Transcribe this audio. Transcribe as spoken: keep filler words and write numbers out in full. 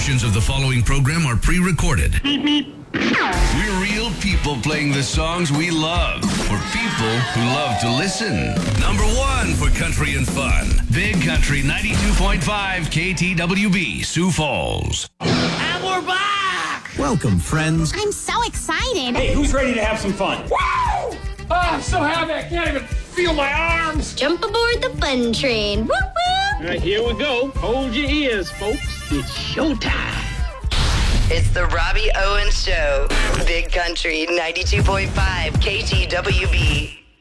Portions of the following program are pre-recorded. We're real people playing the songs we love for people who love to listen. Number one for country and fun. Big Country ninety-two point five K T W B, Sioux Falls. And we're back! Welcome, friends. I'm so excited. Hey, who's ready to have some fun? Wow! Oh, I'm so happy I can't even feel my arms. Jump aboard the fun train. Whoop, whoop. All right, here we go. Hold your ears, folks. It's showtime. It's the Robbie Owens Show. Big Country ninety-two point five K T W B.